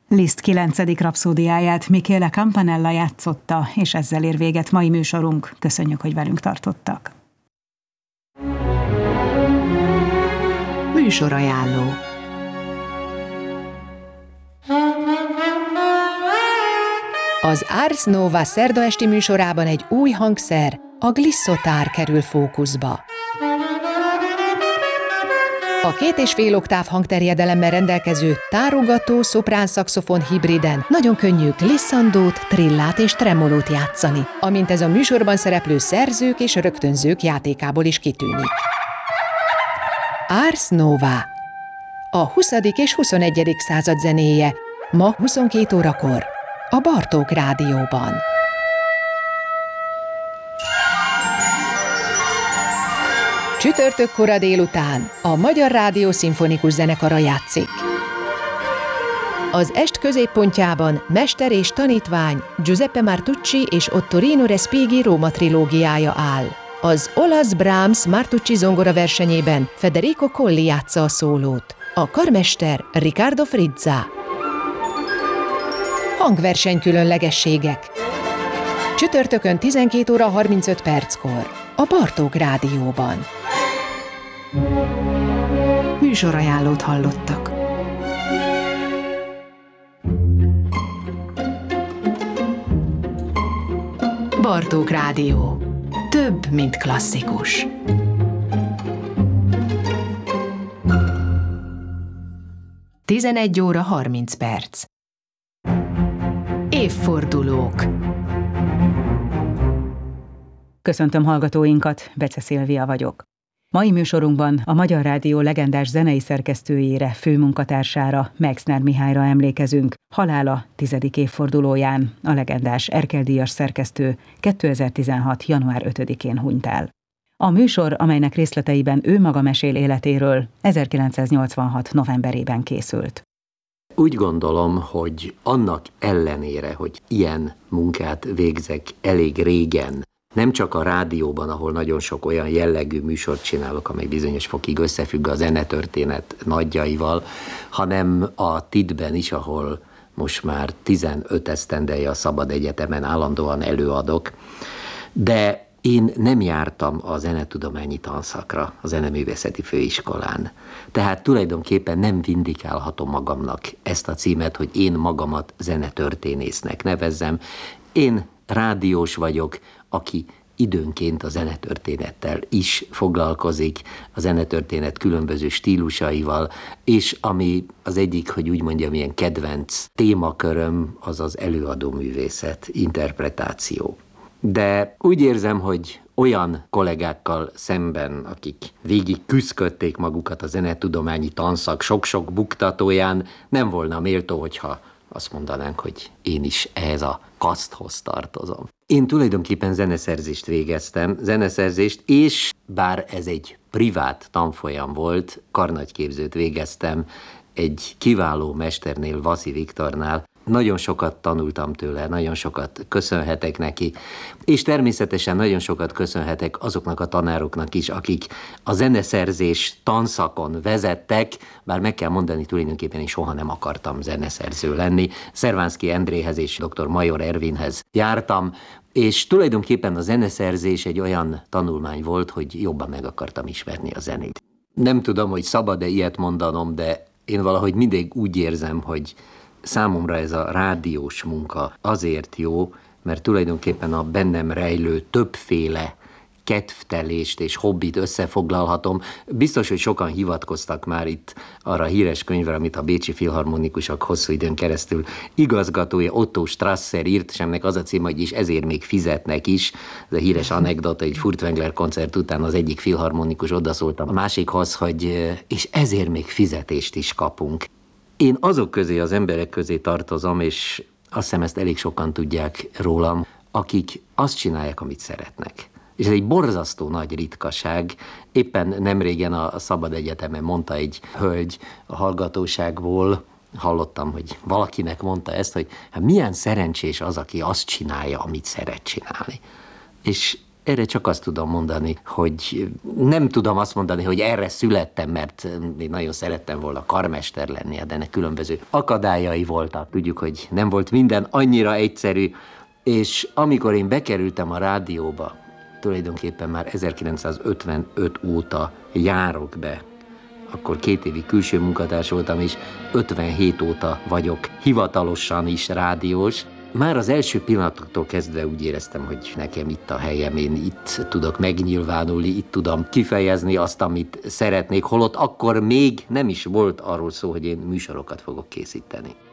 Liszt 9. rapszódiáját Michele Campanella játszotta, és ezzel ér véget mai műsorunk. Köszönjük, hogy velünk tartottak. Műsorajánló. Az Ars Nova szerda esti műsorában egy új hangszer, a Glissotár kerül fókuszba. A 2,5 oktáv hangterjedelemmel rendelkező tárogató szoprán-szaxofon hibriden nagyon könnyű glissandót, trillát és tremolót játszani, amint ez a műsorban szereplő szerzők és rögtönzők játékából is kitűnik. Ars Nova. A 20. és 21. század zenéje ma 22 órakor a Bartók Rádióban. Csütörtök kora délután a Magyar Rádió Szimfonikus Zenekara játszik. Az est középpontjában mester és tanítvány Giuseppe Martucci és Ottorino Respighi Róma trilógiája áll. Az olasz Brahms Martucci zongora versenyében Federico Colli játsza a szólót, a karmester Riccardo Frizza. Hangverseny különlegességek. Csütörtökön 12 óra 35 perckor a Bartók Rádióban. Műsorajánlót hallottak. Bartók Rádió. Több, mint klasszikus. Tizenegy óra 30 perc. Évfordulók. Köszöntöm hallgatóinkat, Bece Szilvia vagyok. Mai műsorunkban a Magyar Rádió legendás zenei szerkesztőjére, főmunkatársára, Meixner Mihályra emlékezünk, halála 10. évfordulóján. A legendás Erkel-díjas szerkesztő 2016. január 5-én hunyt el. A műsor, amelynek részleteiben ő maga mesél életéről, 1986. novemberében készült. Úgy gondolom, hogy annak ellenére, hogy ilyen munkát végzek elég régen, nem csak a rádióban, ahol nagyon sok olyan jellegű műsort csinálok, amely bizonyos fokig összefügg a zenetörténet nagyjaival, hanem a TIT-ben is, ahol most már 15 esztendeje a Szabad Egyetemen állandóan előadok, de én nem jártam a zenetudományi tanszakra a Zeneművészeti Főiskolán. Tehát tulajdonképpen nem vindikálhatom magamnak ezt a címet, hogy én magamat zenetörténésznek nevezzem. Én rádiós vagyok, aki időnként a zenetörténettel is foglalkozik, a zenetörténet különböző stílusaival, és ami az egyik, hogy úgy mondjam, ilyen kedvenc témaköröm, az az előadóművészet, interpretáció. De úgy érzem, hogy olyan kollégákkal szemben, akik végig küszködték magukat a zenetudományi tanszak sok-sok buktatóján, nem volna méltó, hogyha azt mondanánk, hogy én is ehhez a kaszthoz tartozom. Én tulajdonképpen zeneszerzést végeztem, és bár ez egy privát tanfolyam volt, karnagyképzőt végeztem egy kiváló mesternél, Vaszi Viktornál. Nagyon sokat tanultam tőle, nagyon sokat köszönhetek neki, és természetesen nagyon sokat köszönhetek azoknak a tanároknak is, akik a zeneszerzés tanszakon vezettek, bár meg kell mondani, tulajdonképpen én soha nem akartam zeneszerző lenni. Szervánszky Endréhez és dr. Major Ervinhez jártam, és tulajdonképpen a zeneszerzés egy olyan tanulmány volt, hogy jobban meg akartam ismerni a zenét. Nem tudom, hogy szabad-e ilyet mondanom, de én valahogy mindig úgy érzem, hogy számomra ez a rádiós munka azért jó, mert tulajdonképpen a bennem rejlő többféle kedvtelést és hobbit összefoglalhatom. Biztos, hogy sokan hivatkoztak már itt arra a híres könyvre, amit a Bécsi Filharmonikusok hosszú időn keresztül igazgatója Otto Strasser írt, és ennek az a cím, hogy és ezért még fizetnek is. Ez a híres anekdota, egy Furtwängler koncert után az egyik filharmonikus odaszólt a másikhoz, hogy és ezért még fizetést is kapunk. Én azok közé, az emberek közé tartozom, és azt hiszem ezt elég sokan tudják rólam, akik azt csinálják, amit szeretnek. És ez egy borzasztó nagy ritkaság. Éppen nemrégen a Szabad Egyetemen mondta egy hölgy a hallgatóságból, hallottam, hogy valakinek mondta ezt, hogy hát milyen szerencsés az, aki azt csinálja, amit szeret csinálni. És erre csak azt tudom mondani, hogy nem tudom azt mondani, hogy erre születtem, mert én nagyon szerettem volna karmester lenni, de ennek különböző akadályai voltak. Tudjuk, hogy nem volt minden annyira egyszerű, és amikor én bekerültem a rádióba, tulajdonképpen már 1955 óta járok be, akkor 2 évig külső munkatárs voltam, és 57 óta vagyok hivatalosan is rádiós. Már az első pillanatoktól kezdve úgy éreztem, hogy nekem itt a helyem, én itt tudok megnyilvánulni, itt tudom kifejezni azt, amit szeretnék, holott akkor még nem is volt arról szó, hogy én műsorokat fogok készíteni.